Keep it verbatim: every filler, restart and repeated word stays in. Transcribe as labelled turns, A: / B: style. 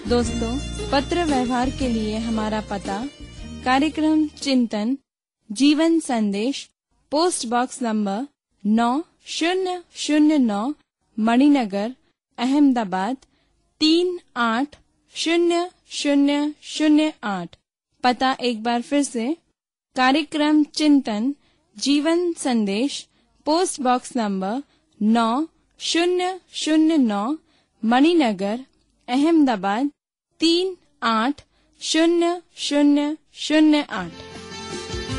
A: दोस्तों, पत्र व्यवहार के लिए हमारा पता कार्यक्रम चिंतन जीवन संदेश, पोस्ट बॉक्स नंबर नौ शून्य शून्य नौ, मणिनगर, अहमदाबाद तीन आठ शून्य शून्य शून्य आठ। पता एक बार फिर से, कार्यक्रम चिंतन जीवन संदेश, पोस्ट बॉक्स नंबर नौ शून्य शून्य नौ, मणिनगर, अहमदाबाद तीन आठ शून्य शून्य शून्य आठ।